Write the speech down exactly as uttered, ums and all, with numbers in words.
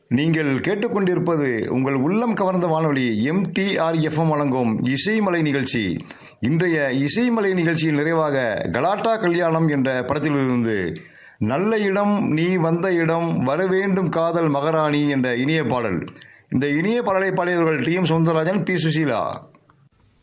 நீங்கள் கேட்டுக்கொண்டிருப்பது உங்கள் உள்ளம் கவர்ந்த வானொலி எம்டிஆர்எஃப்எம் வழங்கும் இசைமலை நிகழ்ச்சி. இன்றைய இசைமலை நிகழ்ச்சியின் நிறைவாக கலாட்டா கல்யாணம் என்ற படத்திலிருந்து நல்ல இடம் நீ வந்த இடம் வரவேண்டும் காதல் மகாராணி என்ற இனிய பாடல். இந்த இனிய பாடலை பாடியவர்கள் D M Soundararajan, B Susheela.